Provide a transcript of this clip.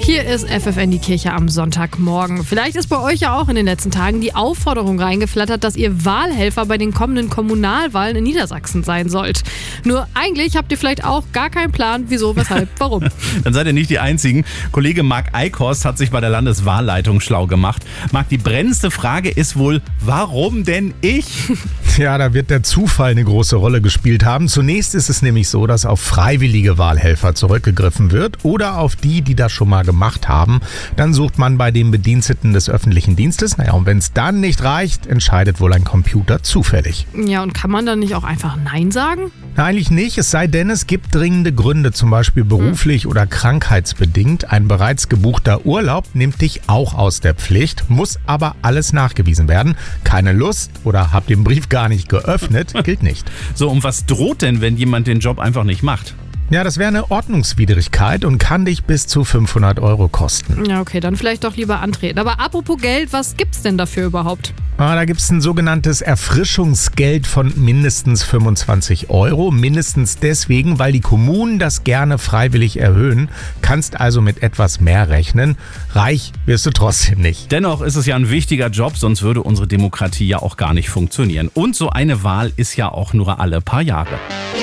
Hier ist FFN die Kirche am Sonntagmorgen. Vielleicht ist bei euch ja auch in den letzten Tagen die Aufforderung reingeflattert, dass ihr Wahlhelfer bei den kommenden Kommunalwahlen in Niedersachsen sein sollt. Nur eigentlich habt ihr vielleicht auch gar keinen Plan, wieso, weshalb, warum. Dann seid ihr nicht die Einzigen. Kollege Marc Eichhorst hat sich bei der Landeswahlleitung schlau gemacht. Marc, die brennendste Frage ist wohl, warum denn ich? Ja, da wird der Zufall eine große Rolle gespielt haben. Zunächst ist es nämlich so, dass auf freiwillige Wahlhelfer zurückgegriffen wird oder auf die das schon mal gemacht haben. Dann sucht man bei den Bediensteten des öffentlichen Dienstes. Naja, und wenn es dann nicht reicht, entscheidet wohl ein Computer zufällig. Ja, und kann man dann nicht auch einfach Nein sagen? Na, eigentlich nicht, es sei denn, es gibt dringende Gründe, zum Beispiel beruflich oder krankheitsbedingt. Ein bereits gebuchter Urlaub nimmt dich auch aus der Pflicht, muss aber alles nachgewiesen werden. Keine Lust oder habt den Brief gar nicht geöffnet, gilt nicht. So, und was droht denn, wenn jemand den Job einfach nicht macht? Ja, das wäre eine Ordnungswidrigkeit und kann dich bis zu 500 € kosten. Ja, okay, dann vielleicht doch lieber antreten. Aber apropos Geld, was gibt's denn dafür überhaupt? Da gibt es ein sogenanntes Erfrischungsgeld von mindestens 25 €. Mindestens deswegen, weil die Kommunen das gerne freiwillig erhöhen. Kannst also mit etwas mehr rechnen. Reich wirst du trotzdem nicht. Dennoch ist es ja ein wichtiger Job, sonst würde unsere Demokratie ja auch gar nicht funktionieren. Und so eine Wahl ist ja auch nur alle paar Jahre.